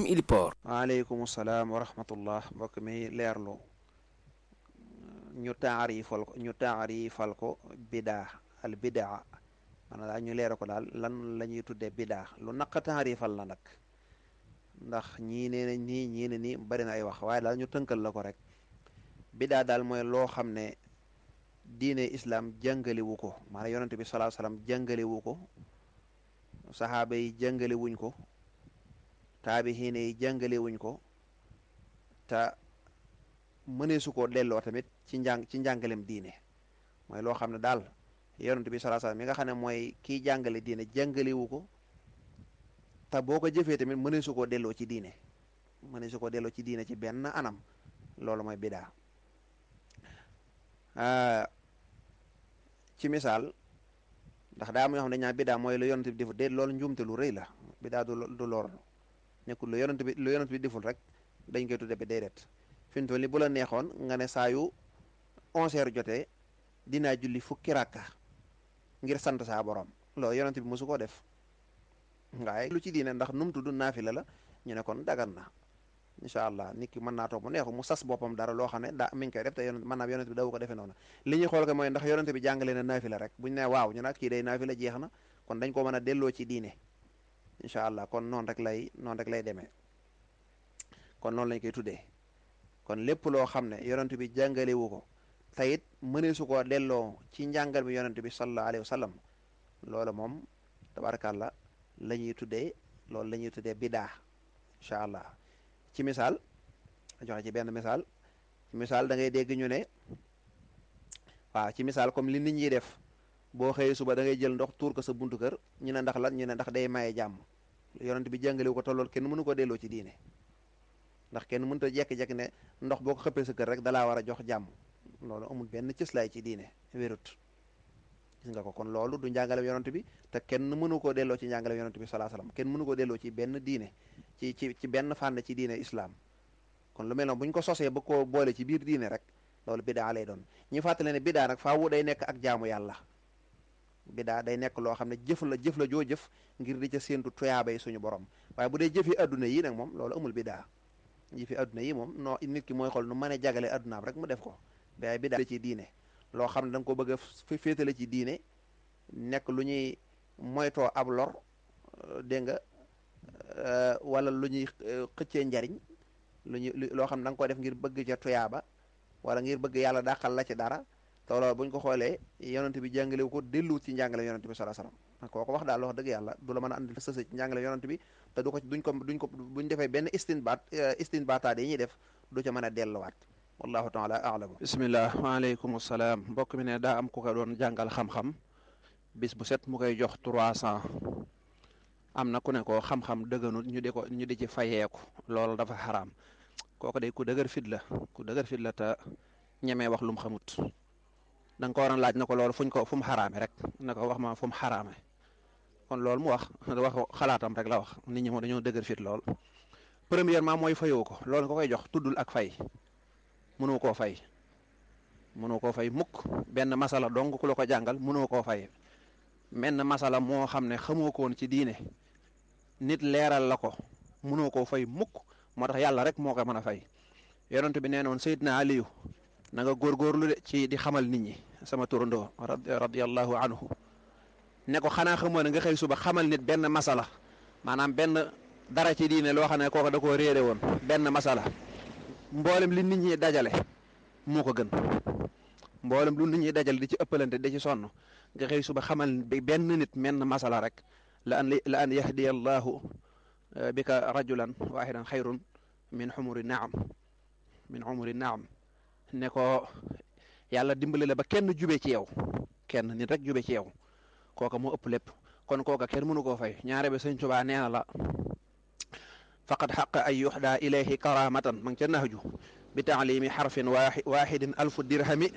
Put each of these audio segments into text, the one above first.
Iliport. waaleykum salaam wa rahmatullah. mbokk mi leerlu ñu taarifal ko bidaa al bidaa maanaam daal ñu leeral ko daal lan la ñuy tuddee bidaa lu naqa taarifal la nag ndax ñii nee nañ nii ñii ne nii bari na ay wax waaye daal ñu tënkal la ko rek. bidaa daal mooy loo xam ne diine islaam jàngalewu ko maanaam yonente bi sallallahu alayhi wasallam jàngalewu ko, saxaaba yi jàngale wuñ ko, taabixiin yi jàngale wuñ ko, te mëneesu koo delloo tamit ci njàngalem diine. mooy loo xam ne daal yonente bi sallallahu alayhi wasallam mi nga xam ne mooy kiy jàngale diine jàngalewu ko, te boo ko jëfee tamit mëneesu koo delloo ci diine, mëneesu koo delloo ci diine ci benn anam. loolu mooy bidaa. ci misaal ndax daa am ñoo xam ne dañ naan bidaa mooy lu yonent bi deful de loolu njuumte lu rëy la. bidaa du lor nekkul lu yonent bi deful rek dañ koy tudde bi déedéet. fi mu toll nii bu la neexoon nga ne saa yu 11h jotee dinaa julli fukki rakka ngir sant saa borom loolu yonent bi mosu koo def. waaye lu ci diine ndax nu mu tudd naafila la ñu ne kon dagan na. incha allah nit ki mën naa toog mu neexu mu sas boppam dara loo xam ne mi ngi koy def te yonent bi daw ko defee noonu. li ñuy xool ko mooy ndax yonent bi jàngale na naafila rek buñu ne waaw ñu nag kii day naafila jeex na kon dañ ko mën a delloo ci diine incha allah kon noonu rek lay demee kon noonu lañ koy tuddee. kon lépp loo xam ne yonent bi jàngalewu ko te it mëneesu koo delloo ci njàngal bi yonent bi sallallahu alayhi wa sallam loolu moom tabarakallah la ñuy tuddee bidaa incha allah. ci misaal joxe ci benn misaal da ngay dégg ñu ne waaw ci misaal comme li nit ñi def boo xëyee suba da ngay jël ndox tuur ko sa buntu kër ñu ne ndax lan ñu ne ndax day maye jàmm. yonent bi jàngalewu ko tollool kenn mënu ko delloo ci diine ndax kenn mënut a jekki-jekki ne ndox boo ko xëppee sa kër rek dalaa war a jox jàmm. loolu amul benn cëslaay ci diine wérut gis nga ko. kon loolu du njàngale yonent bi te kenn mënu koo delloo ci njàngale yonent bi sallallahu alayhi wasallam kenn mënu koo delloo ci benn diine ci benn fànn ci diine islam. kon lu mel noonu bu ñu ko sosee ba koo boole ci biir diine rek loolu bidaa lay doon. ñu fàttale ne bidaa nag faawu day nekk ak jaamu yàlla. bidaa day nekk loo xam ne jëf la joo jëf ngir di ca séentu tuyaabay suñu borom. waaye bu dee jëfi adduna yi nag moom loolu amul bidaa. jëfi adduna yi moom nit ki mooy xool nu mën a jagale addunaam rek mu def ko. waaye bidaa ci diine loo xam ne da nga ko bëgg a féetale ci diine nekk lu ñuy moytoo ab lor dégg nga wala lu ñuy xëccee njariñ loo xam ne da nga ko def ngir bëgg ca tuyaaba wala ngir bëgg yàlla dàqal la ci dara te loolu bu ñu ko xoolee yonent bi jàngalewu ko delluwut ci njàngale yonent bi sallallahu alayhi wasallam. koo ko wax daal wax dëgg yàlla du la mën a andil sësa ci njàngale yonent bi te buñ defee benn istinbaataat yi ñuy def du ca mën a delluwaat. wallahu taala a'lam. bismillah waaleykum salaam. mbokk mi ne daa am ku ko doon jàngal xam-xam bis bu set mu koy jox 300. am na ku ne ko xam-xam dëgganut ñu di ci fayeeku loolu dafa xaraam. kooku day ku dëgër fit la te ñemee wax lu mu xamut. da nga ko waroon laaj na ko loolu fu mu xaraame rek na ko wax ma fu mu xaraame. kon loolu mu wax xalaatam rek la wax nit ñi moom dañoo dëgër fit lool. premièrement mooy fayoo ko loolu nga koy jox tuddul ak fay. mënoo koo fay mukk benn masala dong ku la ko jàngal mënoo koo fay. menn masala moo xam ne xamoo ko woon ci diine nit leeral la ko mënoo koo fay mukk moo tax yàlla rek moo ko mën a fay. yonent bi nee noon Seydina Aliyu na nga góorgóorlu de ci di xamal nit ñi sama turandoo radiyallahu anhu ne ko xanaa xamoo ne nga xëy suba xamal nit benn masala maanaam benn dara ci diine loo xam ne kooku da koo réere woon benn masala mboolem li nit ñi dajale moo ko gën. mboolem lu nit ñi dajale di ci ëppalante di ci sonn nga xëy suba xamal bi benn nit menn masala rek la an yahdiya allahu bika rajulan wahidan xayrun min umuri naam ne ko yàlla dimbali la ba kenn jube ci yow kenn nit rek jube ci yow kooka moo ëpp lépp. kon kooka kenn mënu koo fay. ñaare ba Sëñ Tuubaa nee na la faqad xaqa ay yuxda ilayhi karamatan ma ngi ca nahju bi taalimi xarfin waxidin alfu dirhami.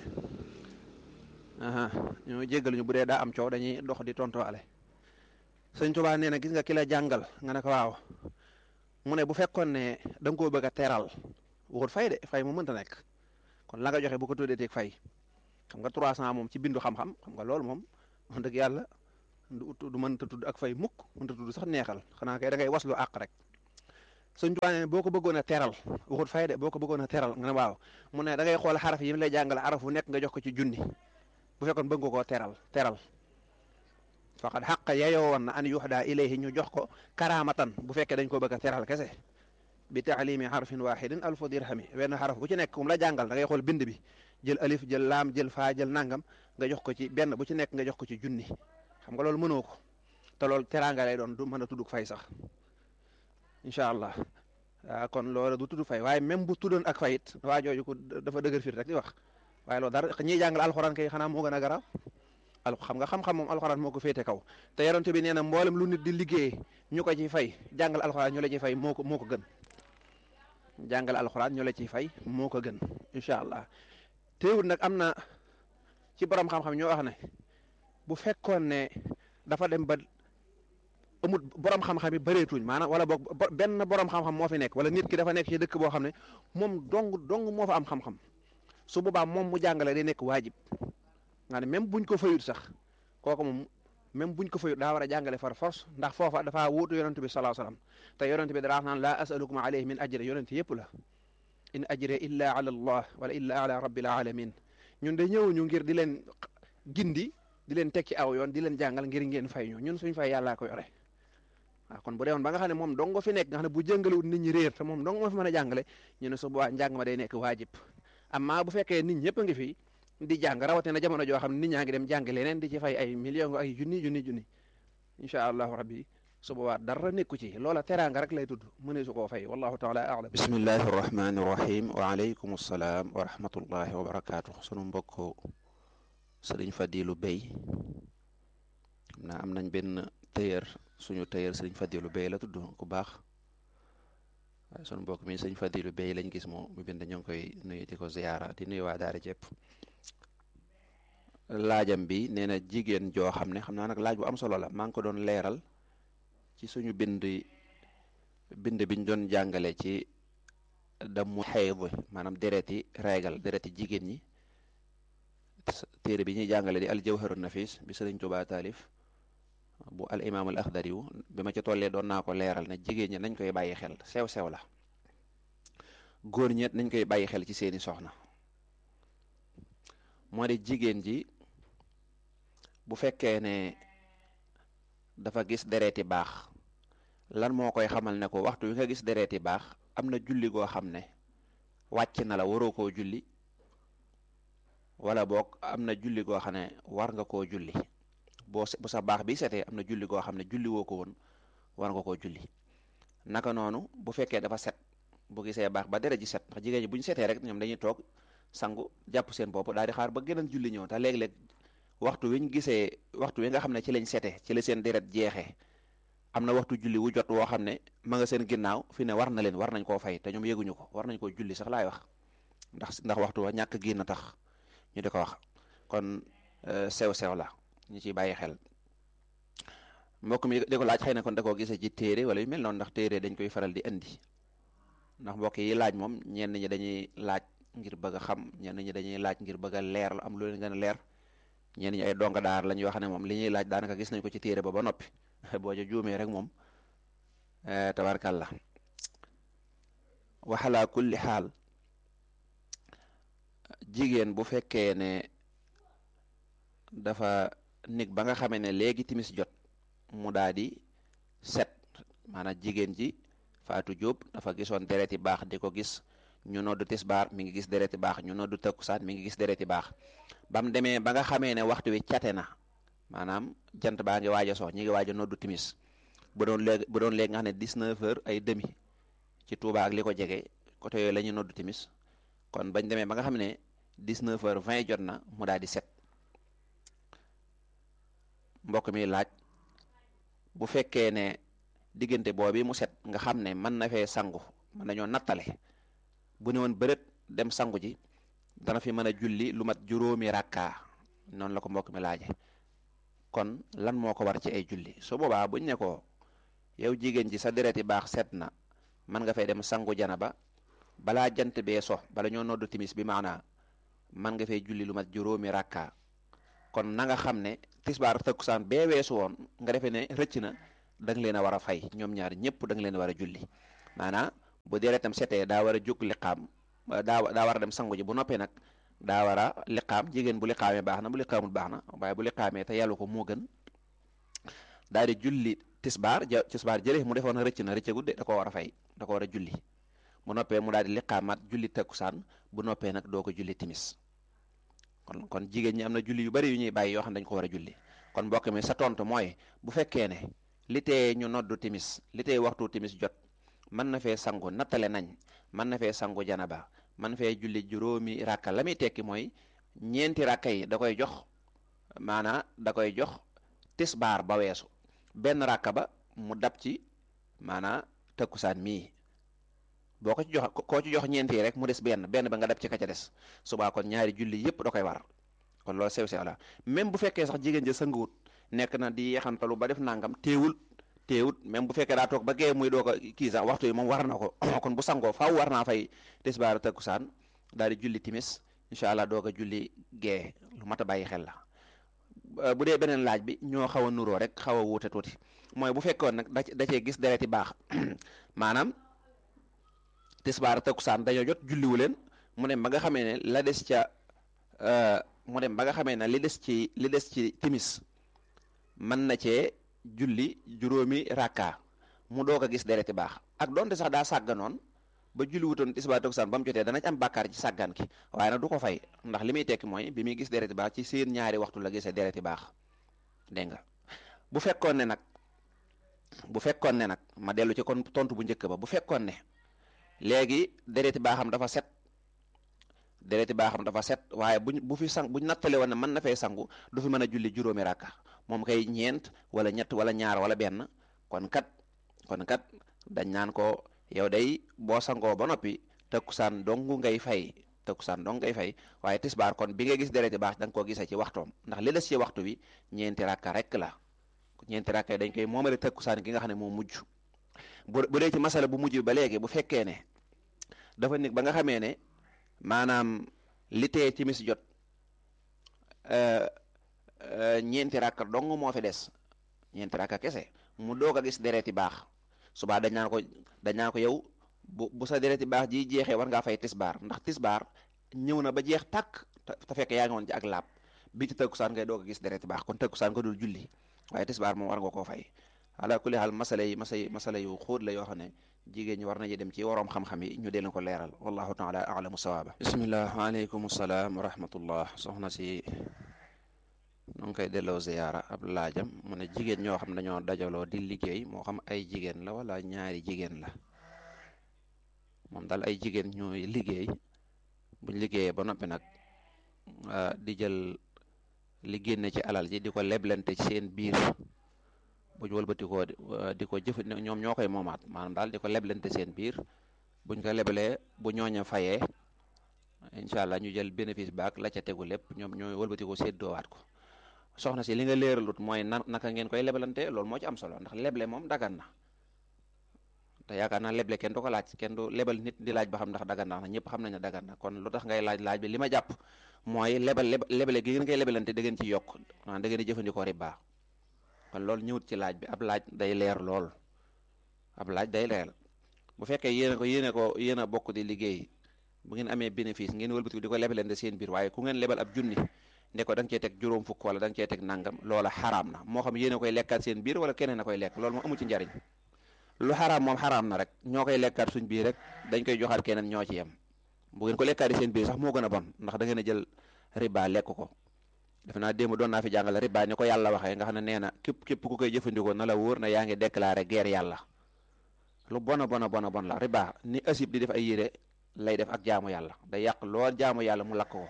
ñoo jéggal ñu bu dee daa am coow dañuy dox di tontuwaale. Sëñ Tuubaa nee na gis nga ki la jàngal nga ne ko waaw mu ne bu fekkoon ne da nga koo bëgg a teral waxut fay de fay mu mënta nekk kon la nga joxe bu ko tuddee teeg fay. xam nga 300 moom ci bindu xam-xam xam nga loolu moom wax dëgg yàlla du mënta tudd ak fay mukk mënta tudd sax neexal xanaa kay da ngay waslu àq rek. Sëñ Tuubaa ne boo ko bëggoon a teral waxut fay de boo ko bëggoon a teral nga ne waaw mu ne da ngay xool xaraf yi mu lay jàngale araf bu nekk nga jox ko ci junni bu fekkoon bëgg nga koo teral faqad xaq yayoo woon na an yuxda ilayhi ñu jox ko karaamatan bu fekkee dañ ko bëgg a teral kese bi taalimi xarfin waxidin alfu dirhami wenn xaraf bu ci nekk mu la jàngal da ngay xool bind bi jël alif jël laam jël faa jël nangam nga jox ko ci benn bu ci nekk nga jox ko ci junni xam nga loolu mënoo ko te loolu teraanga lay doon du mën a tudd fay sax incha allah kon loolu du tudd fay waaye même bu tuddoon ak fayit waa jooju ko dafa dëgër fit rek di wax waaye loolu dara ñiy jàngal alxuraan kay xanaa moo gën a garaaw xam nga xam-xam moom alxuraan moo ko féete kaw te yonent bi nee na mboolem lu nit di liggéey ñu ko ci fay jàngal alxuraan ñu la ci fay moo ko gën jàngal alxuraan ñu la ciy fay moo ko gën incha allah teewul nag am na ci borom xam-xam ñoo wax ne bu fekkoon ne dafa dem ba amul borom xam-xam yi bëreetuñ maanaam wala boog benn borom xam-xam moo fi nekk wala nit ki dafa nekk ci dëkk boo xam ne moom dong moo fa am xam-xam su boobaa moom mu jàngale day nekk waajib nga ne même buñ ko fayut sax kooku moom même buñ ko fayut daa war a jàngale far force ndax foofa dafa wuutu yonent bi sallallahu alayhi wasallam te yonent bi dara naan laa asalukum alayhi min ajri yonent yëpp la in ajri illa ala allah wala illa ala rabbil alamin ñun de ñëwuñu ngir di leen gindi di leen tekki aw yoon di leen jàngal ngir ngeen fay ñu ñun suñ fay yàllaa ko yore waaw kon bu dee woon ba nga xam ne moom dong fi nekk nga xam ne bu jàngalewut nit ñi réer te moom dong moo fi mën a jàngale ñu ne su boobaa njàng ma day nekk waajib amma bu fekkee nit ñëpp a ngi fi di jàng rawatina jamono joo xam ne nit ñaa ngi dem jàng leneen di ci fay ay millions ay junni incha allahu rabbi su boobaa dara nekku ci loola teraanga rek lay tudd mu ne su koo fay wallahu taala a'lam. bismillahi arrahmani irrahim wa aleykum assalaam wa rahmatullahi wa barakaatu. sunu mbokk sëriñ Fadilu Bey xam naa am nañ benn tailleur suñu tailleur sëriñ Fadilu Bey la tudd ku baax waaye sunu mbokk mi sëriñ Fadilu Bey lañ gis mu bind ñoo ngi koy nuyu di ko ziyaara di nuyu waa daara jépp laajam bi nee na jigéen joo xam ne xam naa nag laaj bu am solo la maa ngi ko doon leeral ci suñu bind biñ doon jàngale ci damu xayd maanaam dereti reegal dereti jigéen ñi téere bi ñuy jàngale di al jawharu nafis bi sëriñ Tuubaa taalif bu al imaam al axdari yu bi ma ci tollee doon naa ko leeral ne jigéen ñi nañ koy bàyyi xel sew la góor ñeet nañ koy bàyyi xel ci seeni soxna moo di jigéen ji bu fekkee ne dafa gis dereeti baax lan moo koy xamal ne ko waxtu wi nga gis dereeti baax am na julli goo xam ne wàcc na la waroo koo julli wala boog am na julli goo xam ne war nga koo julli bu sa baax bi setee am na julli goo xam ne julli woo ko woon war nga koo julli naka noonu bu fekkee dafa set bu gisee baax ba deret ji set ndax jigéen ñi bu ñu setee rek ñoom dañuy toog sangu jàpp seen bopp daal di xaar ba geneen julli ñëw te léeg-léeg waxtu wi nga xam ne ci lañ sete ci la seen deret jeexee am na waxtu julli wu jot woo xam ne ma nga seen ginnaaw fi ne war nañ koo fay te ñoom yëguñu ko war nañ koo julli sax laay wax ndax waxtu wa ñàkk génn tax ñu di ko wax kon sew la ñu ciy bàyyi xel mbokk mi di ko laaj xëy na kon da koo gisee ci téere wala yu mel noonu ndax téere dañ koy faral di indi ndax mbokk yi laaj moom ñenn ñi dañuy laaj ngir bëgg a xam ñenn ñi dañuy laaj ngir bëgg a leer am lu leen gën a leer ñenn ñi ay donga daar lañ yoo xam ne moom li ñuy laaj daanaka gis nañ ko ci téere ba noppi boo ca juumee rek moom tabarkàlla waxalaa kulli xaal jigéen bu fekkee ne dafa nig ba nga xamee ne léegi timis jot mu daal di set maanaam jigéen ji Faatu Jóob dafa gisoon dereti baax di ko gis ñu noddu tisbaar mi ngi gis dereti baax ñu noddu takkusaan mi ngi gis dereti baax ba mu demee ba nga xamee ne waxtu wi cate na maanaam jant baa ngi waaj a sox ñi ngi waaj a noddu timis bu doon léegi nga xam ne 19h ay demi ci Touba ak li ko jege côté yooyu la ñuy noddu timis kon bañ demee ba nga xam ne 19h20 jot na mu daal di set mbokk mi laaj bu fekkee ne diggante boobu mu set nga xam ne mën na fee sangu mën nañoo nattale bu ne woon bërët dem sangu ji dana fi mën a julli lu mat juróomi rakka noonu la ko mbokk mi laaje kon lan moo ko war ci ay julli su boobaa buñ ne ko yow jigéen ji sa deret yi baax set na mën nga fay dem sangu janaba balaa jant bee so bala ñoo noddu timis bi maanaa mën nga fay julli lu mat juróomi rakka kon na nga xam ne tisbaar takkusaan bee weesu woon nga defee ne rëcc na da nga leen a war a fay ñoom ñaar ñëpp da nga leen a war a julli maanaam bu deretam setee daa war a jóg liqaam daa war a dem sangu ji bu noppee nag daa war a liqaam. jigéen bu liqaamee baax na, bu liqaamul baax na, waaye bu liqaamee te yàllu ko moo gën daal di julli tisbaar jëlee mu defoon rëcc na rëccagut de da ko war a fay, da ko war a julli. bu noppee mu daal di liqaamaat julli takkusaan, bu noppee nag doo ko julli timis. kon jigéen ñi am na julli yu bari yu ñuy bàyyi yoo xam ne dañ ko war a julli. kon mbokk mi sa tontu mooy bu fekkee ne li tee ñu noddu timis, li tee waxtu timis jot, mën na fee sangu nattale nañ, mën na fee sangu janaba, mën fee julli juróomi rakka. la muy tekki mooy ñeenti rakka yi da koy jox da koy jox tisbaar ba weesu, benn rakka ba mu dab ci takkusaan mii. boo ko ci jox koo ci jox ñeenti yi rek mu des benn ba nga dab ci ka ca des, subaa kon ñaari julli yépp da koy war. kon loolu sew la même bu fekkee sax jigéen ja sanguwut, nekk na di yeexantalu ba def nangam, teewut même bu fekkee daa toog ba gee muy doo ko kii sax waxtu yi moom war na ko kon bu sangoo faaw war naa fay tisbaar takkusaan daal di julli timis incha allah doog a julli gee. lu mat a bàyyi xel la. bu dee beneen laaj bi ñoo xaw a nuroo rek xaw a wuute tuuti, mooy bu fekkoon nag da cee gis dereti baax maanaam tisbaar takkusaan dañoo jot julliwu leen, mu dem ba nga xamee ne la des ca li des ci timis mën na cee julli juróomi rakka, mu doog a gis dereti baax. ak donte sax daa sàgganoon ba julli wutoon tisbaar takkusaan ba mu jotee dana ci am bàkkaar ci sàggan ki, waaye nag du ko fay, ndax li muy tekki mooy bi muy gis dereti baax ci seen ñaari waxtu la gisee dereti baax. dégg nga bu fekkoon ne nag ma dellu ci kon tontu bu njëkk ba, bu fekkoon ne léegi dereti baaxam dafa set waaye buñ nattale woon ne mën na fay sangu, du fi mën a julli juróomi rakka, moom kay ñeent wala ñett wala ñaar wala benn. kon kat dañ naan ko yow day boo sangoo ba noppi takkusaan dong ngay fay, waaye tisbaar kon bi nga gis dereti baax da nga koo gisee ci waxtoom, ndax li des ci waxtu wi ñeenti rakka rek la. ñeenti rakka yi dañ koy moomale takkusaan gi nga xam ne moo mujj. bu dee ci masala bu mujj ba léegi bu fekkee ne dafa nekk ba nga xamee ne maanaam li tee timis jot ñeenti rakka dong moo fi des, ñeenti rakka kese, mu doog a gis dereti baax, subaa dañ naan ko yow bu sa dereti baax ji jeexee war ngaa fay tisbaar, ndax tisbaar ñëw na ba jeex tàkk te fekk yaa ngi woon ci ak laab bi ci takkusaan ngay doog a gis dereti baax, kon takkusaan ko dul julli, waaye tisbaar moom war nga koo fay. ala kulli xaal masala yu xóot la yoo xam ne jigéen ñi war nañu dem ci waroom xam-xam yi ñu dee ko leeral. wallahu taala alamu sawaaba. bismillah, waaleykum salaam wa rahmatullah. soxna si nu ngi koy delloo ziyaara. ab laajam mu ne jigéen ñoo xam dañoo dajaloo di liggéey, moo xam ay jigéen la wala ñaari jigéen la, moom daal ay jigéen ñooy liggéey, buñ liggéeyee ba noppi nag di jël li génne ci alal ji di ko leblante ci seen biir, buñ wëlbatikoo di ko jëfandikoo ñoom ñoo koy moomaat, maanaam daal di ko leblante seen biir, buñ ko leblee bu ñooña fayee incha allah ñu jël bénéfice baak la ca tegu lépp ñoom ñooy wëlbatikoo séddoowaat ko. soxna si li nga leeralut mooy naka ngeen koy lebalante, loolu moo ci am solo, ndax leble moom dagan na te yaakaar naa leble kenn du ko laaj, kenn du lebal nit di laaj ba xam ndax dagan na, ñëpp xam nañ ne dagan na. kon lu tax ngay laaj bi li ma jàpp mooy lebale gi ngeen koy lebalante da ngeen ci yokk, da ngeen di jëfandikoo riba. kon loolu ñëwut ci laaj bi, ab laaj day leer lool, ab laaj day leer. bu fekkee yéen a bokk di liggéey, bu ngeen amee bénéfice ngeen wëlbatiku di ko lebalante seen biir, waaye ku ngeen lebal ab junni ne ko da nga cee teg juróom fukk wala da nga cee teg nangam, loola xaraam na, moo xam yéen a koy lekkaat seen biir wala keneen a koy lekk, loolu moom amu ci njariñ. lu xaraam moom xaraam na rek, ñoo koy lekkaat suñ biir rek, dañ koy joxaat keneen, ñoo ci yem. bu ngeen ko lekkaat seen biir sax moo gën a bon, ndax da ngeen a jël riba lekk ko. def naa démb doon naa fi jàngale riba ni ko yàlla waxee, nga xam ne nee na képp ku koy jëfandikoo na la wóor na yaa ngi déclaré guerre yàlla. lu bona la riba ni asib di def ay yére lay def ak jaamu yàlla, day yàq lool jaamu yàlla mu lakk ko.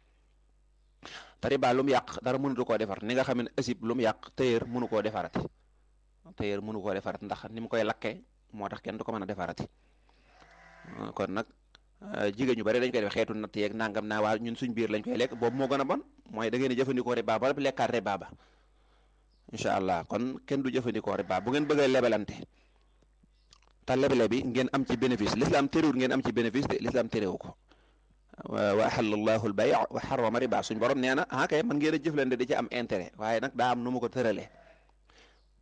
te riba lu mu yàq dara mënutu koo defar, ni nga xam ne asib lu mu yàq téyeer mënu koo defarati, ndax ni mu koy lakkee moo tax kenn du ko mën a defarati. kon nag jigéen ñu bari dañ koy def xeetu natt yeeg nangam naa waa ñun suñ biir lañ koy lekk, boobu moo gën a bon, mooy da ngeen di jëfandikoo riba ba lekkaat riba ba. incha allah kon kenn du jëfandikoo riba bu ngeen bëggee lebalante te lebele bi ngeen am ci bénéfice. l'islam terewul ngeen am ci bénéfice de, l'islam terewu ko. wa ahallallahu al-bay' wa harrama riba, suñ borom nee na kay man ngeen a jëflante di ci am intérêt, waaye nag daa am nu mu ko tëralee.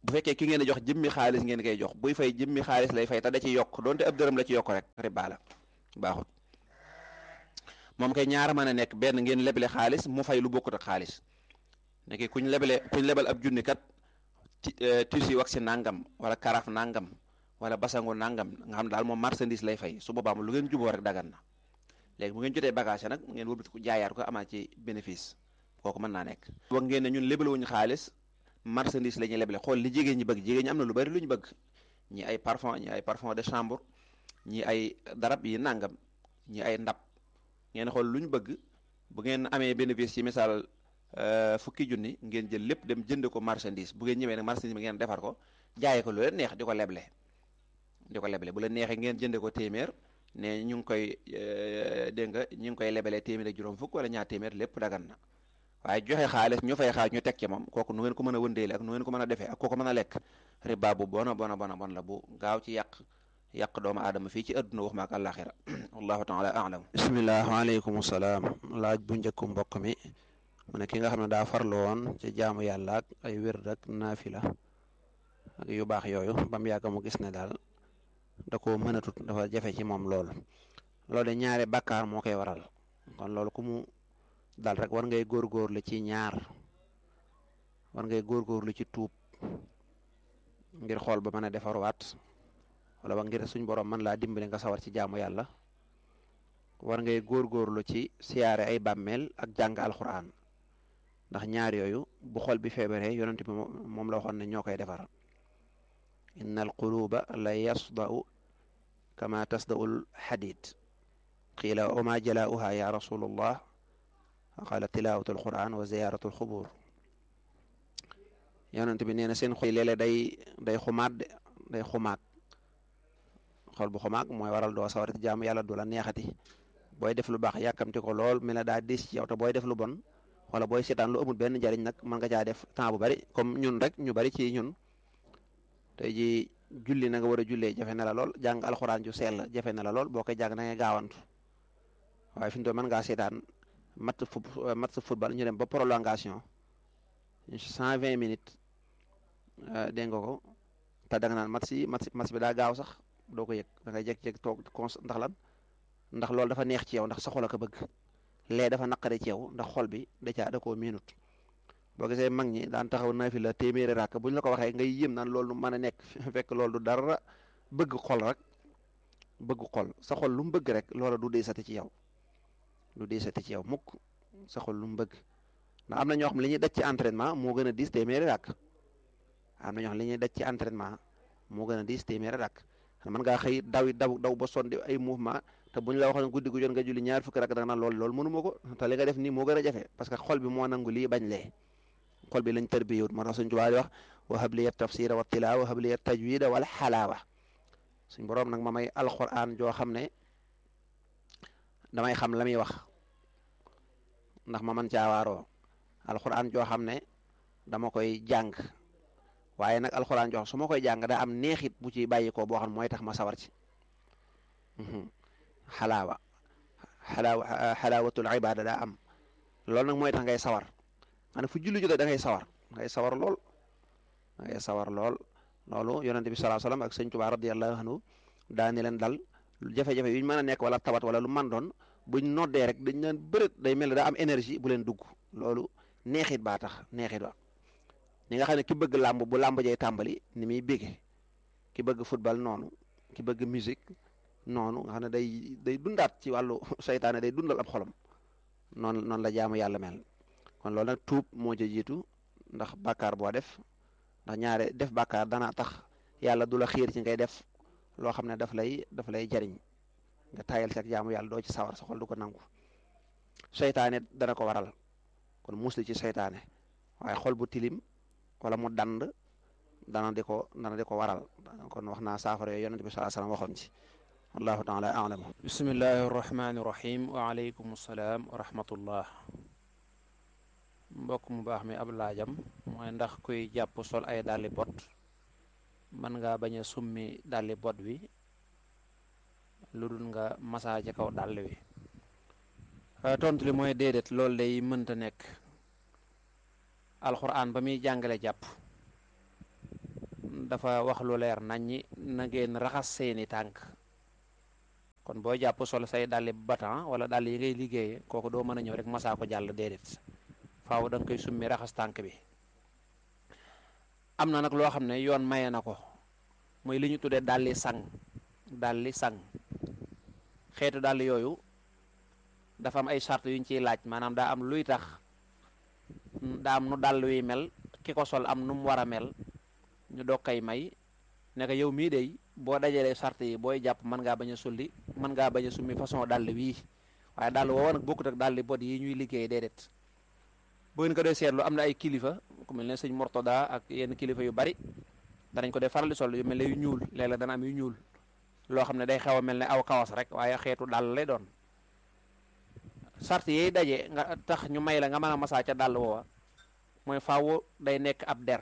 bu fekkee ki ngeen di jox jëmmi xaalis ngeen koy jox buy fay jëmmi xaalis lay fay te da ci yokk donte ab dërëm la ci yokk rek riba la baaxut. moom kay ñaara mën a nekk benn ngeen leble xaalis mu fay lu bokkut ak xaalis nekk kuñ lebal ab junni kat tissu wax si nangam wala karaf nangam wala basangu nangam nga xam daal moom marchandise lay fay su boobaa lu ngeen juboo rek dagan na léegi bu ngeen jotee bagage nag ngeen wëlbati ko jaayaat ko amaat ci bénéfice kooku mën naa nekk. wax ngeen ne ñun lebalewuñu xaalis marchandise la ñuy leble xool li jigéen ñi bëgg jigéen ñi am na lu bari lu ñu bëgg ñi ay parfum de chambre ñi ay darab yi nangam ñi ay ndab ngeen xool lu ñu bëgg bu ngeen amee bénéfice ci misaal fukki junni ngeen jël lépp dem jënd ko marchandise bu ngeen ñëwee nag marchandise bi ngeen defar ko jaayee ko lu leen neex di ko leble bu leen neexee ngeen jënde ko téeméer ne ñu ngi koy dégg nga ñu ngi koy lebelee téeméer ak juróom fukk wala ñaar téeméer lépp dagan na waaye joxe xaalis ñu fay xaaj ñu teg ci moom kooku nu ngeen ko mën a wëndeele ak nu ngeen ko mën a defee ak kooku mën a lekk riba bu bon la bu gaaw ci yàq doomu aadama fii ci adduna wax ma ak àllaaxira wallahu taala a'lam. bismillah waaleykum salaam. laaj bu njëkku mbokk mi mu ne ki nga xam ne daa farlu woon ci jaamu yàlla ak ay wird ak naafila ak yu baax yooyu ba mu yàgg mu gis ne daal da koo mënatut dafa jafe ci moom loolu de ñaari bakkaar moo koy waral kon loolu ku mu dal rek war ngay góorgóorlu ci ñaar war ngay góorgóorlu ci tuub ngir xool ba mën a defarwaat wala ba ngir suñ borom mën laa dimbali nga sawar ci jaamu yàlla war ngay góorgóorlu ci siyaare ay bàmmeel ak jàng alxuraan ndax ñaar yooyu bu xol bi feebaree yonent bi moom la waxoon ne ñoo koy defar inna al quluba la yasda'u kama tasda'u l xadid qiila wa ma jalaa'uha ya rasulullah qaala tilaawatu alquran wa ziyaaratu alxubur yonent bi nee na seen xol léeg-léeg day xumaat xol bu xumaag mooy waral doo sawar ci jaamu yàlla du la neexati booy def lu baax yàkkamti ko lool mel ne daa diis ci yow te booy def lu bon wala booy seetaan lu amul benn njariñ nag mën nga caa def temps bu bari comme ñun rek ñu bari ci ñun tey ji julli na nga war a jullee jafe na la lool jàng alxuraan ju sell jafe na la lool boo koy jàng da ngay gaawantu waaye fi mu toll mën ngaa seetaan match football ñu dem ba prolongation 120 minutes dégg nga ko te da nga naan match bi daa gaaw sax doo ko yëg da ngay jékki-jékki toog ndax lan ndax loolu dafa neex ci yow ndax sa xol a ko bëgg lee dafa naqare ci yow ndax xol bi da koo miinut boo gisee mag ñi daan taxaw naafila téeméeri rakk buñ la ko waxee ngay yéem naan loolu mën a nekk fekk loolu du dara bëgg xol rek bëgg xol sa xol lu mu bëgg rek loola du diisati ci yow mukk sa xol lu mu bëgg ndax am na ñoo xam li ñuy daj ci entraînement moo gën a diis téeméeri rakk am na ñoo xam li ñuy daj ci entraînement moo gën a diis téeméeri rakk mën ngaa xëy daw ba sonn ay mouvement te buñ la waxoon guddi gu jot nga julli ñaar fukki rakk da nga naan loolu mënu ma ko te li nga def nii moo gën a jafe parce que xol bi moo nangu lii bañ lee xol bi lañ tarbiyewut moo tax suñ tubaab di wax wa habliya tafsira wa tilaawa wa habliya tajwida wal xalaawa suñ boroom nag ma may alquran joo xam ne damay xam la muy wax ndax ma mën caa waaroo alquran joo xam ne dama koy jàng waaye nag alxuraan jox su ma koy jàng daa am neexit bu ci bàyyi ko boo xam mooy tax ma sawar ci xalaawatul ibaada daa am loolu nag mooy tax ngay sawar maanaam fu julli jóge da ngay sawar lool loolu yonente bi sallallahu alayhi wasallam ak sëñ Tuubaa radiyallahu anhu daani leen dal jafe-jafe yu ñu mën a nekk wala tawat wala lu man doon buñ noddee rek dañ naan bërët day mel ne daa am énergie bu leen dugg loolu neexit baa tax neexit ba ñi nga xam ne ki bëgg làmb bu làmb jay tàmbali ni muy bége ki bëgg football noonu ki bëgg musique noonu nga xam ne day dundaat ci wàllu seytaane day dundal ab xolam noonu la jaamu yàlla mel kon loolu nag tuub moo ca jiitu ndax bàkkaar boo def ndax ñaare def bàkkaar dana tax yàlla du la xiir ci ngay def loo xam ne daf lay jariñ nga tayal ci ak jaamu yàlla doo ci sawar sa xol du ko nangu seytaane dana ko waral kon musli ci seytaane waaye xol bu tilim wala mu dand dana di ko waral kon wax naa saafara yooyu yonent bi sallallahu alayhi wasallam waxoon ci wallahu taala a'lam. bismillahi arrahmani irrahim wa aleykum salaam wa rahmatullah. mbokk mu baax mi ab laajam mooy ndax kuy jàpp sol ay dàlli bot mën ngaa bañ a summi dàlli bot wi lu dul nga masaa ci kaw dàll wi. tontu li mooy déedéet loolu day mënta nekk. alxuraan ba muy jàngale jàpp dafa wax lu leer naññi na ngeen raxas seeni tànk. kon boo jàpp sol say dàlli batan wala dàll yi ngay liggéeyee kooku doo mën a ñëw rek masaa ko jàll déedéet faaw da nga koy summi raxas tànk bi. am na nag loo xam ne yoon maye na ko mooy li ñu tuddee dàlli sang xeetu dàll yooyu dafa am ay charte yuñ ciy laaj maanaam daa am luy tax daa am nu dàll wi mel ki ko sol am nu mu war a mel ñu doog koy may ne ko yow mii dey boo dajalee charte yi booy jàpp mën ngaa bañ a sulli mën ngaa bañ a summi façon dàll wii waaye dàll woowa nag bokkut ak dàlli bot yi ñuy liggéey déedéet. bu ngeen ko dee seetlu am na ay kilifa ku mel ne sëñ Mortada ak yenn kilifa yu bari danañ ko dee faral di sol yu mel ne yu ñuul léeg-léeg dana am yu ñuul loo xam ne day xew a mel ne aw kawas rek waaye xeetu dàll lay doon. sart yi daje nga tax ñu may la nga mën a masaa ca dàll woowa mooy faaw day nekk ab der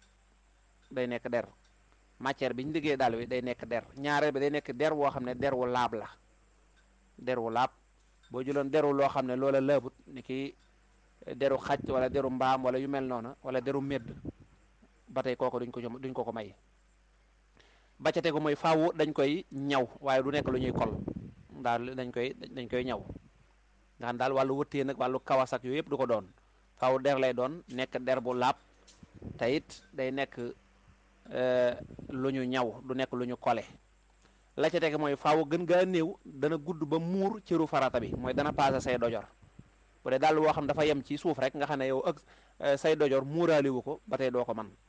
matière bi ñu liggéey dàll wi day nekk der ñaareel bi day nekk der woo xam ne der wu laab la der wu laab boo jëloon deru loo xam ne loola laabut ni ki deru xaj wala deru mbaam wala yu mel noona wala deru medd ba tey kooku duñ ko may. ba ca tegu mooy faaw dañ koy ñaw waaye du nekk lu ñuy kol daal dañ koy ñaw nga xam daal wàllu wëttee nag wàllu kawas ak yooyu yëpp du ko doon faaw der lay doon nekk der bu laab te it day nekk lu ñu ñaw du nekk lu ñu kole. la ca tegu mooy faaw gën gaa néew dana gudd ba muur cëru farata bi mooy dana paase say dojor bu dee daal woo xam dafa yem ci suuf rek nga xam ne yow ak say dojor muuraaliwu ko ba tey doo ko man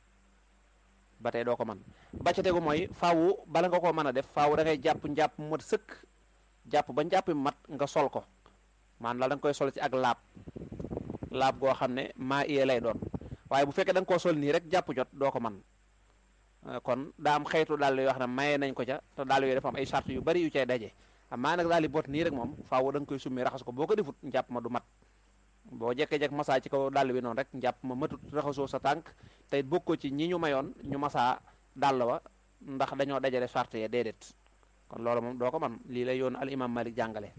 ba ca tegu mooy faaw bala nga ko mën a def faaw da ngay jàpp njàpp mu mat sëkk jàpp ba njàpp mat nga sol ko maanaam daal da nga koy sol ci ak laab goo xam ne maa iyee lay doon waaye bu fekkee da nga koo sol nii rek jàpp jot doo ko man kon daa am xeetu dàll yoo xam ne maye nañ ko ca te dàll yooyu dafa am ay charte yu bari yu cay daje amaa nag daal di bot nii rek moom faaw da nga koy summi raxas ko boo ko defut njàpp ma du mat boo jekkee-jekk masaa ci kaw dàll wi noonu rek njàpp ma matut raxasoo sa tànk tey bokkoo ci ñi ñu mayoon ñu masaa dàll wa ndax dañoo dajale charte ya déedéet kon loolu moom doo ko man lii lay yoon al imam Malik jàngale.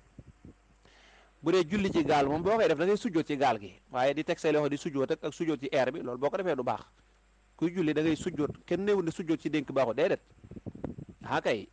bu dee julli ci gaal moom boo koy def da ngay sujjoot ci gaal gi waaye di teg say loxo di sujjoot ak sujjoot ci air bi loolu boo ko defee du baax kuy julli da ngay sujjoot kenn néewul ne sujjoot ci dénk baaxu déedéet kay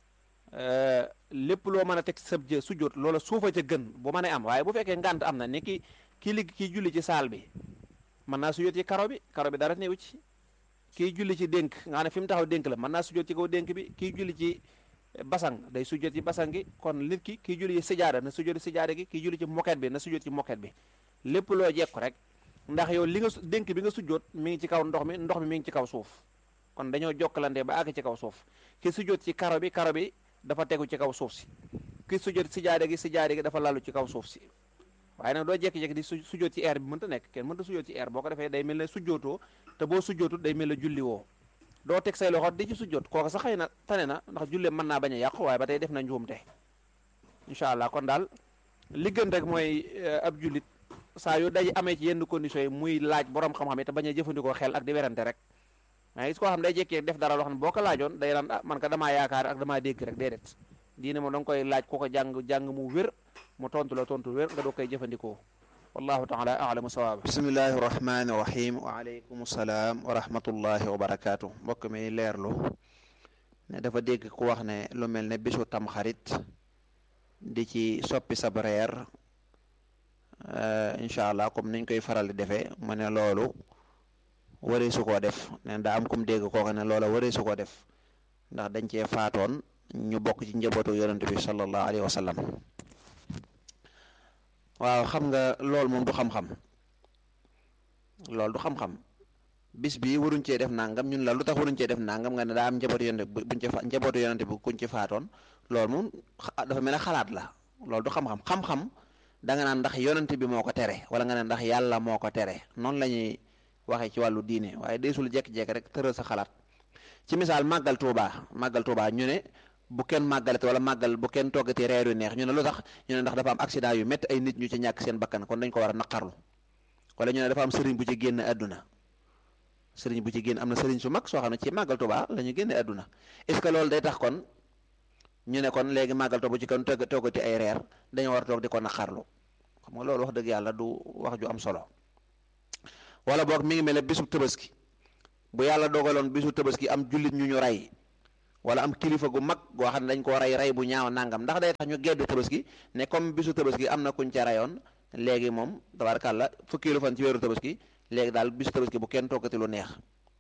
lépp loo mën a teg sab jë sujjoot loola suufa ca gën bu mën a am waaye bu fekkee ngànt am na ni kii julli ci saal bi mën naa sujjoot ci karo bi dara néew ci kii julli ci dénk nga xam ne fi mu taxaw dénk la mën naa sujjoot ci kaw dénk bi kii julli ci basang day sujjoot ci basang gi kon nit kii julli ci sijaada na sujjoot ci sijaada gi kii julli ci moket bi na sujjoot ci moket bi lépp loo jekku rek ndax yow li nga dénk bi nga sujjoot mi ngi ci kaw ndox mi mi ngi ci kaw suuf kon dañoo jokkalante ba àgg ci kaw suuf ki sujjoot ci karo bi dafa tegu ci kaw suuf si ki sujjoot sijaada gi dafa lalu ci kaw suuf si waaye nag doo jekki-jekki di sujjoot ci air bi mënta nekk kenn mënta sujjoot ci air boo ko defee day mel ne sujjootoo te boo sujjootut day mel ne julli woo doo teg say loxo di ci sujjoot kooku sax xëy na tane na ndax jullee mën naa bañ a yàqu waaye ba tey def na njuumte incha allah kon daal li gën rek mooy ab jullit saa yu day amee ci yenn conditions yi muy laaj borom xam-xam yi te bañ a jëfandikoo xel ak di werante rek mais gis koo xam day jékkee def dara loo xam ne boo ko laajoon day naan man ka damaa yaakaar ak damaa dégg rek déedéet diine moom da nga koy laaj ku ko jàng mu wér mu tontu la tontu wér nga doo koy jëfandikoo wallahu taala alamu sawaaba. bismillahi rahmaani rahim wa aleykum salaam wa rahmatullahi wa barakaatu. mbokk mi leerlu ne dafa dégg ku wax ne lu mel ne bisu tamxarit di ci soppi sab reer incha allah comme niñ koy faral di defee mu ne loolu waree su koo def ne daa am kum dégg kooka ne loola waree su koo def ndax dañ cee faatoon ñu bokk ci njabootu yonent bi sallallahu alayhi wa sallam. waaw xam nga loolu moom du xam-xam bis bi waruñ cee def nangam ñun la lu tax waruñ cee def nangam nga ne daa am njabootu yonent bi kuñ ci faatoon loolu moom dafa mel ne xalaat la loolu du xam-xam da nga naan ndax yonent bi moo ko tere wala nga ne ndax yàlla moo ko tere noonu la ñuy waxee ci wàllu diine waaye deesul jekki-jekki rek tëral sa xalaat ci misaal màggal Tuubaa ñu ne bu kenn màggalate wala màggal bu kenn toggati reer yu neex ñu ne lu tax ñu ne ndax dafa am accident yu métti ay nit ñu ci ñàkk seen bakkan kon dañ ko war a naqarlu wala ñu ne dafa am sëriñ bu ci génn àdduna am na sëriñ su mag soo xam ne ci màggal Tuubaa la ñu génne àdduna est-ce que loolu day tax kon ñu ne kon léegi màggal Tuubaa bu ci kenn toggati ay reer dañoo war a toog di ko naqarlu xam nga loolu wax dëgg yàlla du wax ju am solo wala boog mi ngi mel ne bisu Tabaski bu yàlla dogaloon bisu tabaski am jullit ñu rey wala am kilifa gu mag goo xam ne dañ koo rey bu ñaaw nangam ndax day tax ñu gedd tabaski ne comme bisu tabaski am na kuñ ca reyoon léegi moom tabaarkàlla fukkeelu fan ci weeru tabaski léegi daal bisu tabaski bu kenn toggati lu neex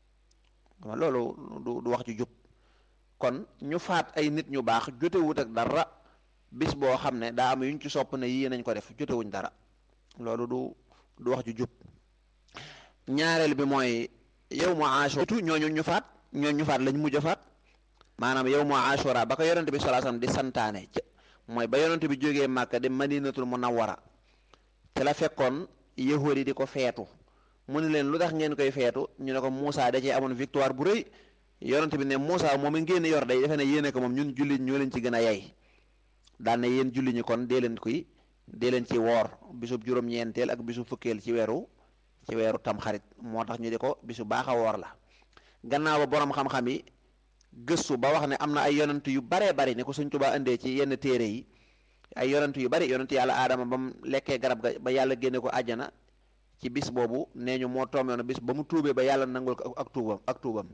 loolu du wax ci jub kon ñu faat ay nit ñu baax jotewut ak dara bis boo xam ne daa am yuñ ci sopp ne yii nañ ko def jotewuñ dara loolu du wax ju jub ñaareel bi mooy yow mu Ashura ñooñu ñu faat lañ mujj a faat maanaam yow mu Ashura ba ko yonent bi sallallahu alayhi wasallam di santaane mooy ba yonent bi jógee Màkka dem Madinatul Munawwara te la fekkoon yahuud yi di ko feetu mu ne leen lu tax ngeen koy feetu ñu ne ko Muusa da cee amoon victoire bu rëy yonent bi ne Muusa moom ngeen yor day defe ne yéene ko moom ñun jullit ñoo leen ci gën a yey daan ne yéen julli ñi kon dee leen ci woor bisub juróom-ñeenteel ak bisub fukkeel ci weeru tamxarit moo tax ñu di ko bisu baax a woor la gannaaw ba borom xam-xam yi gëstu ba wax ne am na ay yonent yu baree bari ni ko Sëñ Tuubaa indee ci yenn téere yi ay yonent yu bari yonent yàlla aadama ba mu lekkee garab ga ba yàlla génne ko àjjana ci bis boobu nee ñu moo tombeoon bis ba mu tuubee ba yàlla nangul ko ak tuubam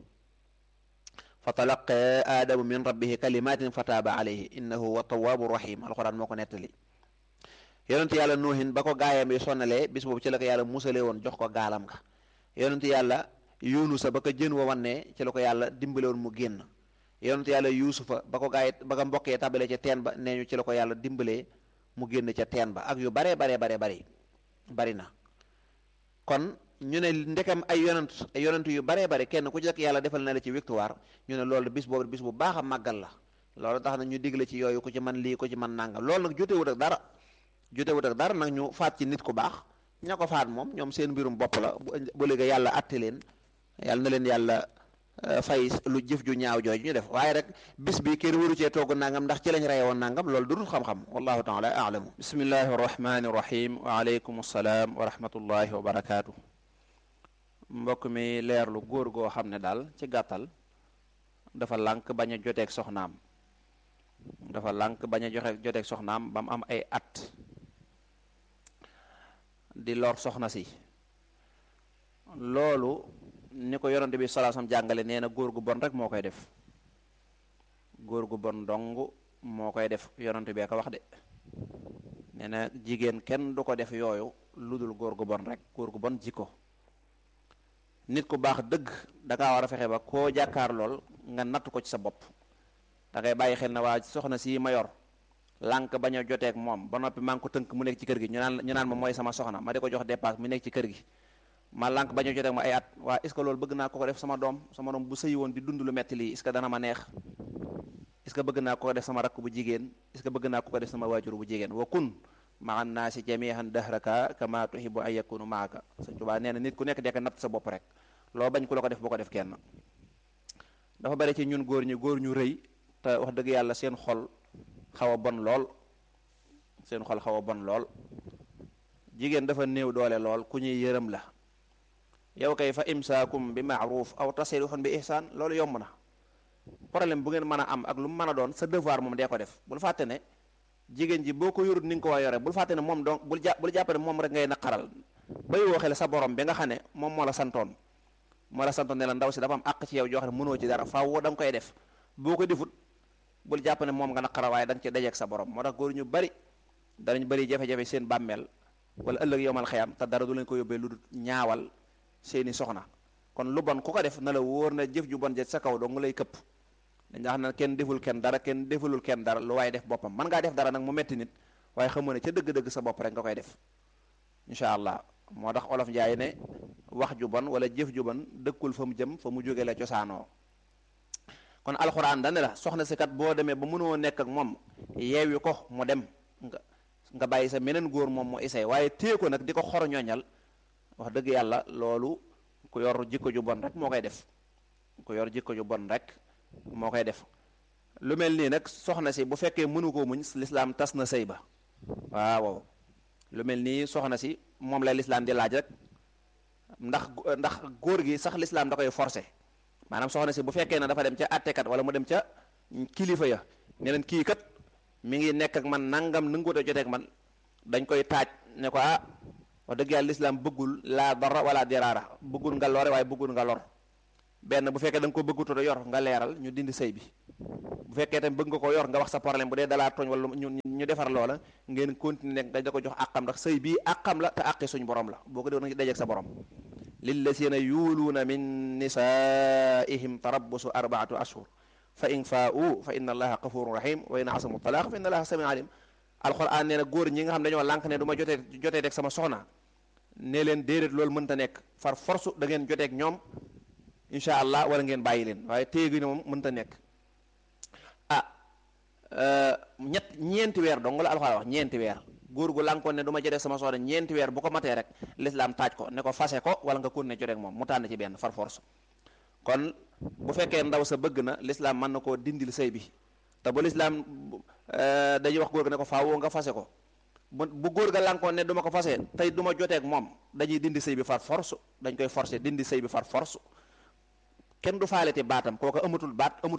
fa talaqa aadamu min rabbihi kalimatin fataaba alayhi innahu huwa tawaabu rahim alxuraan moo ko nettali yonent yàlla nuuhin ba ko gaayam yi sonnalee bis boobu ci la ko yàlla musalee woon jox ko gaalam ga yonent yàlla yunusa ba ko jën wa wannee ci la ko yàlla dimbale woon mu génn yonent yàlla yuusufa ba ko mbokkee tabalee ca teen ba nee ñu ci la ko yàlla dimbalee mu génn ca teen ba ak yu baree bari na kon ñu ne ndekam ay yonent yu baree bari kenn ku ci nekk yàlla defal na la ci victoire ñu ne loolu bis boobu bis bu baax a màggal la loolu tax na ñu digle ci yooyu ku ci man lii ku ci man nangam loolu nag jotewut ak dara nag ñu faat ci nit ku baax ña ko faat moom ñoom seen mbirum bopp la bu léegi yàlla atte leen yàlla na leen yàlla fay lu jëf ju ñaaw jooju ñu def waaye rek bis bi kenn waru cee togg nangam ndax ci lañ reye woon nangam loolu du dul xam-xam wallahu taala aalamu bismillahi rahmani rahim wa aleykum salaam wa rahmatullahi wa barakaatu mbokk mi leerlu góor goo xam ne daal ci gàttal dafa lànk bañ a joteeg soxnaam ba mu am ay at di lor soxna si loolu ni ko yonante bi sallallahu alayhi wasallam jàngale nee na góor gu bon rek moo koy def góor gu bon dong moo koy def yonante bee ko wax de nee na jigéen kenn du ko def yooyu lu dul góor gu bon rek góor gu bon jikko nit ku baax dëgg da ngaa war a fexe ba koo jàkkaar lool nga natt ko ci sa bopp da ngay bàyyi xel na waa soxna si ma yor lànk bañ a joteeg moom ba noppi maa ngi ko tënk mu nekk ci kër gi ñu naan ma mooy sama soxna ma di ko jox dépasse mu nekk ci kër gi ma lànk bañ a joteeg ma ay at waa est-ce que loolu bëgg naa ko def sama doom bu sëyi woon di dund lu metti lii est-ce que dana ma neex est-ce que bëgg naa ko def sama rakk bu jigéen est-ce que bëgg naa ko def sama waajur bu jigéen wa kun maa naasi jami'an dahraka kama tuhibbu an yakunu maaka Sëñ Tuubaa nee na nit ku nekk dekk natt sa bopp rek loo bañ ku la ko def boo ko def kenn dafa bari ci ñun góor ñu rëy te wax dëgg yàlla seen xol xaw a bon lool jigéen dafa néew doole lool ku ñuy yërëm la yow kay fa imsaakum bi ma'ruf aw tasrihun bi ihsaan loolu yomb na problème bu ngeen mën a am ak lu mu mën a doon sa devoir moom dee ko def bul fàtte ne jigéen ji boo ko yorut ni nga ko war a yore bul fàtte ne moom donc bul jàpp ne moom rek ngay naqaral bay woo xel sa borom bi nga xam ne moom moo la santoon ne la ndaw si dafa am àq ci yow joo xam ne mënoo ci dara faaw da nga koy def boo ko defut bul jàpp ne moom nga naqaral waaye da nga ci dajeeg sa borom moo tax góor ñu bari danañ bari jafe-jafe seen bàmmeel wala ëllëg yowmal xiyam te dara du leen ko yóbbee lu dul ñaawal seeni soxna kon lu bon ku ko def na la wóor na jëf ju bon jet sa kaw doo nga lay këpp dañ wax na kenn defulul kenn dara lu waaye def boppam mën ngaa def dara nag mu metti nit waaye xamoo ne ca dëgg-dëgg sa bopp rek nga koy def incha allah moo tax olof njaay ne wax ju bon wala jëf ju bon dëkkul fa mu jëm fa mu jóge la cosaanoo kon alxuraan dane la soxna si kat boo demee ba mënoo nekk ak moom yeewi ko mu dem nga bàyyi sa meneen góor moom mu isay waaye téye ko nag di ko xor ñooñal wax dëgg yàlla loolu ku yor jikko ju bon rek moo koy def lu mel nii nag soxna si bu fekkee mënu koo muñ lislaam tas na sëy ba waaw lu mel nii soxna si moom la lislaam di laaj rek ndax góor gi sax lislaam da koy forcer maanaam soxna si bu fekkee ne dafa dem ca àttekat wala mu dem ca kilifa ya ne leen kii kat mi ngi nekk ak man nangam nanguut a joteeg man dañ koy taaj ne ko wax dëgg yàlla lislaam bëggul laa dara wala diraara bëggul nga lore waaye bëggul nga lor benn bu fekkee da nga ko bëggutu a yor nga leeral ñu dindi sëy bi bu fekkee tam bëgg nga ko yor nga wax sa problème bu dee dalaa tooñ wala ñu defar loola ngeen continuer nekk dañ da ko jox àqam ndax sëy bii àqam la te àqi suñ borom la boo ko dee nga dajeeg sa borom lillazina yuuluuna min nisaihim tarabbusu 4 ashhur fa in faa'u fa inna allaha ghafurun rahim wa in asamu talaaq fa inna allaha samiun alim alquran nee na góor ñi nga xam dañoo lànk ne du ma jotee rek sama soxna ne leen déedéet loolu mënta nekk far force da ngeen joteeg ñoom incha allah wala ngeen bàyyi leen waaye téegi ne moom mënta nekk ñeenti weer dong la alxuraan wax ñeenti weer góor gu lànkoon ne du ma jotee sama soxna ñeenti weer bu ko matee rek lislaam taaj ko ne ko fase ko wala nga continuer joteeg moom mu tànn ci benn far force kon bu fekkee ndaw sa bëgg na lislaam mën na koo dindil sëy bi te bu lislaam dañuy wax góor ga ne ko faawoo nga fase ko bu góor ga lànkoon ne du ma ko fase tey du ma joteeg moom dañuy dindi sëy bi far force dañ koy forcer dindi sëy bi far force kenn du faaleti baatam kooku amatul baat